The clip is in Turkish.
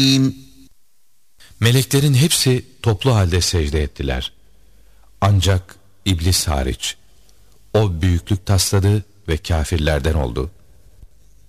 الرجيم. Meleklerin hepsi toplu halde secde ettiler. Ancak iblis hariç. O büyüklük tasladı ve kâfirlerden oldu.